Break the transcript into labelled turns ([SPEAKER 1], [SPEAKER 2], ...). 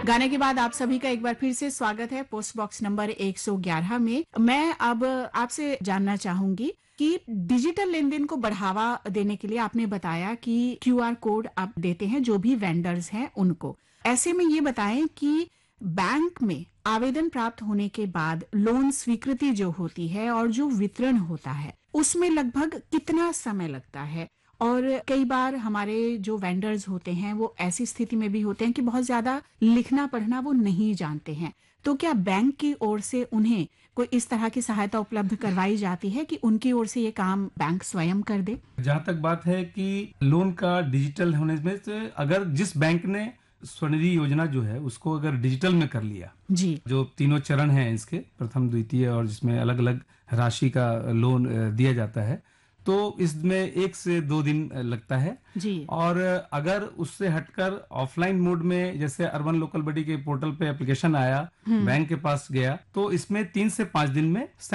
[SPEAKER 1] गाने के बाद आप सभी का एक बार फिर से स्वागत है पोस्ट बॉक्स नंबर 111 में। मैं अब आपसे जानना चाहूंगी कि डिजिटल लेन देन को बढ़ावा देने के लिए आपने बताया कि क्यूआर कोड आप देते हैं जो भी वेंडर्स हैं उनको। ऐसे में ये बताएं कि बैंक में आवेदन प्राप्त होने के बाद लोन स्वीकृति जो होती है और जो वितरण होता है उसमें लगभग कितना समय लगता है। और कई बार हमारे जो वेंडर्स होते हैं वो ऐसी स्थिति में भी होते हैं कि बहुत ज्यादा लिखना पढ़ना वो नहीं जानते हैं, तो क्या बैंक की ओर से उन्हें कोई इस तरह की सहायता उपलब्ध करवाई जाती है कि उनकी ओर से ये काम बैंक स्वयं कर दे?
[SPEAKER 2] जहाँ तक बात है कि लोन का डिजिटल होने में से अगर जिस बैंक ने स्वनिधि योजना जो है उसको अगर डिजिटल में कर लिया,
[SPEAKER 1] जी,
[SPEAKER 2] जो तीनों चरण हैं इसके, प्रथम द्वितीय और जिसमें अलग अलग राशि का लोन दिया जाता है, तो इसमें 1 से 2 दिन लगता है।
[SPEAKER 1] जी,
[SPEAKER 2] और अगर उससे हटकर ऑफलाइन मोड में जैसे अर्बन लोकल बॉडी के पोर्टल पे एप्लीकेशन आया, बैंक के पास गया, तो इसमें 3 से 5 दिन में